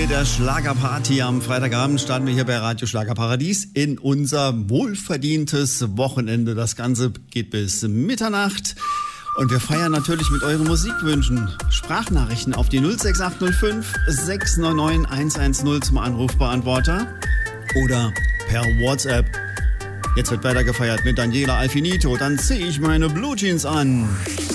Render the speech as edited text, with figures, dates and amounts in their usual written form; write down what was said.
mit der Schlagerparty. Am Freitagabend starten wir hier bei Radio Schlagerparadies in unser wohlverdientes Wochenende. Das Ganze geht bis Mitternacht. Und wir feiern natürlich mit euren Musikwünschen. Sprachnachrichten auf die 06805 699 110 zum Anrufbeantworter oder per WhatsApp. Jetzt wird weiter gefeiert mit Daniela Alfinito. Dann ziehe ich meine Blue Jeans an.